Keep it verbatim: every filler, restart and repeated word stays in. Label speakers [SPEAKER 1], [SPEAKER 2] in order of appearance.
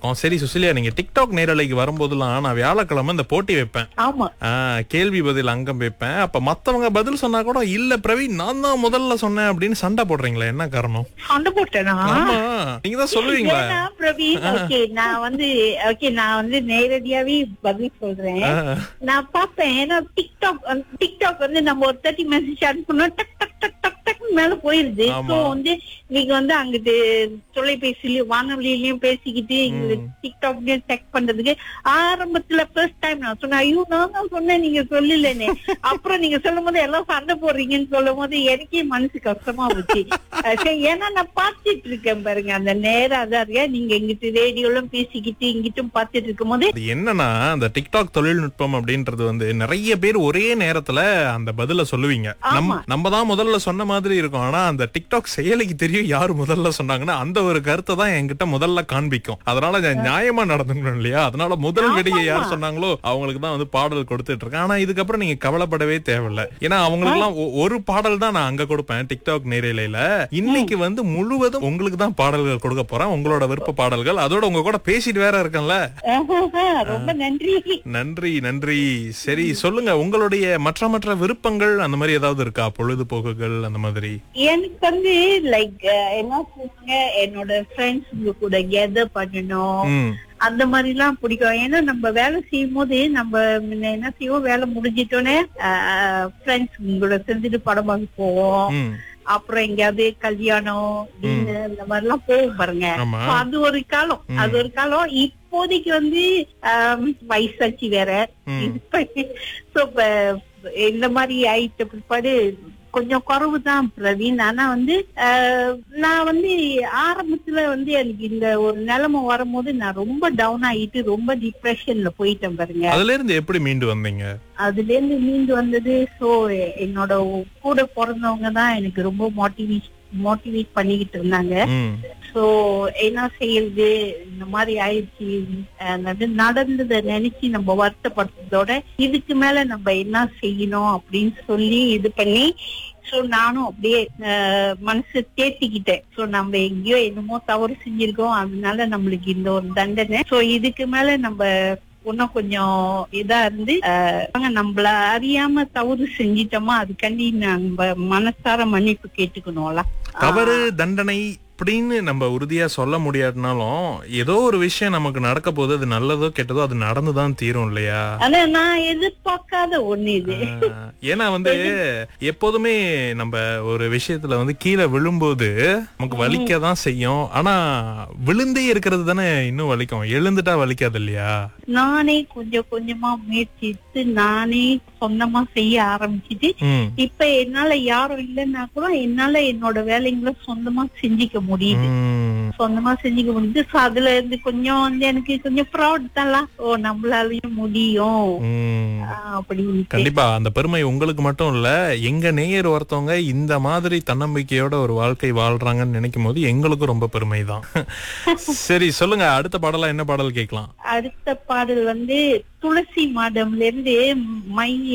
[SPEAKER 1] இருக்கும். சரி சுசிலியா, நீங்க டிக்டாக் நேரலைக்கு வரும்போதெல்லாம் நான் வியாழக்கிழமை இந்த போட்டி வைப்பேன்.
[SPEAKER 2] ஆமா.
[SPEAKER 1] ஆஹ் கேள்வி பதில் அங்கம் வைப்பேன். அப்ப மத்தவங்க பதில் சொன்னா கூட இல்ல பிரவீன் நான் தான் முதல்ல சொன்னேன் அப்படின்னு சண்டை போடுறீங்களா? என்ன காரணம்?
[SPEAKER 2] சண்டை போட்டேனா?
[SPEAKER 1] ஆமா, நீங்க தான் சொல்லுவீங்களா?
[SPEAKER 2] ஏன்னா பிரவீன், ஓகே நான் வந்து ஓகே நான் வந்து நேரடியாவே பதில் சொல்றேன். நான் பாப்பேன். ஏன்னா டிக்டாக் டிக்டாக் வந்து நம்ம ஒரு தேர்ட்டி மெசேஜ் அனுப்பணும், டக் டக் டக் டக் டக் மேல போயிருது. சோ வந்து நீங்க வந்து அங்கிட்டு தொலைபேசியிலயும் வானொலியிலயும் பேசிக்கிட்டு டிக்டாக்லயும் செக் பண்றதுக்கு ஆரம்பத்துல ஃபர்ஸ்ட் டைம் நான் சொன்னேன், ஐயோ நான் தான் சொன்னேன் நீங்க சொல்லலன்னு. அப்புறம் நீங்க சொல்லும் போது எல்லாம் சண்டை போடுறீங்கன்னு சொல்லும் போது எனக்கே மனசு கஷ்டமா போச்சு. ஏன்னா நான் பாத்துட்டு இருக்கேன் பாருங்க, அந்த நேரம் அதான் இருக்க, நீங்க இங்கிட்டு ரேடியோலும் பேசிக்கிட்டு இங்கிட்டும் பாத்துட்டு இருக்கும் போது
[SPEAKER 1] என்னன்னா அந்த டிக்டாக் தொழில்நுட்பம் அப்படின்றது வந்து நிறைய பேர் ஒரே நேரத்துல அந்த பதில சொல்லுவீங்க. நம்ம தான் முதல்ல சொன்ன மாதிரி இருக்கும். ஆனா அந்த டிக்டாக் செயலிக்கு தெரியும் யாரு முதல்ல சொன்னாங்கன்னா அந்த ஒரு கருத்தை தான் என்கிட்ட முதல்ல காண்பிக்கும். அதனால நியாயமா நடந்துக்கணும் இல்லையா? அதனால முதல் விடையை யார் சொன்னாங்களோ அவங்களுக்கு தான் வந்து பாடல் கொடுத்துட்டு இருக்கேன். ஆனா இதுக்கப்புறம் நீங்க கவலைப்படவே தேவையில்லை. ஏன்னா அவங்களுக்கு எல்லாம் ஒரு பாடல் தான் நான் அங்க கொடுப்பேன் டிக்டாக் நேரலையில. இன்னைக்கு வந்து முழுவதும் உங்களுக்கு தான் பாடல்கள் கொடுக்க போறேன், உங்களோட விருப்ப பாடல்கள். அதோட உங்க கூட பேசிட்டு வேற இருக்கேன்ல.
[SPEAKER 2] ரொம்ப நன்றி
[SPEAKER 1] நன்றி நன்றி. சரி சொல்லுங்க, உங்களுடைய மற்ற மற்ற விருப்பங்கள் அந்த மாதிரி ஏதாவது இருக்கா? பொழுதுபோக்குகள் அந்த மாதிரி?
[SPEAKER 2] எனக்கு வந்து லைக் என்ன சொல்லுங்க, என்னோட ஃப்ரெண்ட்ஸ் கூட கெதர் பண்ணணும் அந்த மாதிரி எல்லாம் பிடிக்கும். ஏன்னா நம்ம வேலை செய்யும் போது நம்ம என்ன செய்வோம், வேலை முடிஞ்சிட்டோன்னே ஃப்ரெண்ட்ஸ் கூட செஞ்சுட்டு படம் பார்க்க போவோம். அப்புறம் எங்கேயாவது கல்யாணம் டின்னர் இந்த மாதிரி எல்லாம் போவோம் பாருங்க. அது ஒரு காலம், அது ஒரு காலம். இப்போதைக்கு வந்து வயசாச்சு வேற, இந்த மாதிரி ஆயிட்ட பிற்பாடு கொஞ்சம் குறவு தான் பிரவீன். ஆனா வந்து நான் வந்து ஆரம்பத்துல வந்து எனக்கு இந்த ஒரு நிலைமை வரும்போது நான் ரொம்ப டவுன் ஆயிட்டு ரொம்ப டிப்ரெஷன்ல போயிட்டேன் பாருங்க.
[SPEAKER 1] அதுல இருந்து எப்படி மீண்டு வந்தீங்க?
[SPEAKER 2] அதுல இருந்து மீண்டு வந்தது சோ என்னோட கூட பிறந்தவங்க தான் எனக்கு ரொம்ப மோட்டிவேட் மோட்டிவேட் பண்ணிக்கிட்டு இருந்தாங்க. சோ என்ன செய்யறது, இந்த மாதிரி ஆயிடுச்சு நடந்ததை நினைச்சு நம்ம வருத்தப்படுறதோட இதுக்கு மேல நம்ம என்ன செய்யணும் அப்படின்னு சொல்லி இது பண்ணி சோ நானும் அப்படியே மனசு தேத்திக்கிட்டேன். சோ நம்ம எங்கேயோ என்னமோ தவறு செஞ்சிருக்கோம், அதனால நம்மளுக்கு இந்த ஒரு தண்டனை. சோ இதுக்கு மேல நம்ம இன்னும் கொஞ்சம் இதா இருந்து நம்மள அறியாம தவறு செஞ்சிட்டோமா அதுக்காண்டி நம்ம மனசார மன்னிப்பு கேட்டுக்கணும்ல.
[SPEAKER 1] தவறு தண்டனை அப்படின்னு நம்ம உறுதியா சொல்ல முடியாதுனாலும் ஏதோ ஒரு விஷயம் நமக்கு நடக்க போது, அது நல்லதோ கெட்டதோ அது நடந்துதான் தீரும் இல்லையா?
[SPEAKER 2] ஆனா நான் எதிர்பார்க்காத ஒண்ணு இது.
[SPEAKER 1] ஏன்னா வந்து எப்போதுமே நம்ம ஒரு விஷயத்துல வந்து கீழே விழும்போது நமக்கு வலிக்கதான் செய்யும். ஆனா விழுந்தே இருக்கிறது தானே இன்னும் வலிக்கும், எழுந்துட்டா வலிக்காது இல்லையா?
[SPEAKER 2] நானே கொஞ்சம் கொஞ்சமா முயற்சித்து நானே சொந்தமா செய்ய ஆரம்பிச்சுட்டு இப்ப என்னால யாரும் இல்லைன்னா கூட என்னால என்னோட வேலைங்களை சொந்தமா செஞ்சுக்க முடியுது, சொந்தமா செஞ்சுக்க முடியுது. அதுல இருந்து கொஞ்சம் வந்து எனக்கு கொஞ்சம் ப்ரௌட் தான், ஓ நம்மளாலயும் முடியும் அப்படின்னு.
[SPEAKER 1] கண்டிப்பா அந்த பெருமை உங்களுக்கு மட்டும் இல்ல, எங்க நேயர் ஒருத்தவங்க இந்த மாதிரி தன்னம்பிக்கையோட ஒரு வாழ்க்கை வாழ்றாங்கன்னு நினைக்கும் போது எங்களுக்கும் ரொம்ப பெருமை தான். சரி சொல்லுங்க, அடுத்த பாடலா என்ன பாடல் கேட்கலாம்?
[SPEAKER 2] அடுத்த பாடல் வந்து துளசி மாடம்ல இருந்து மை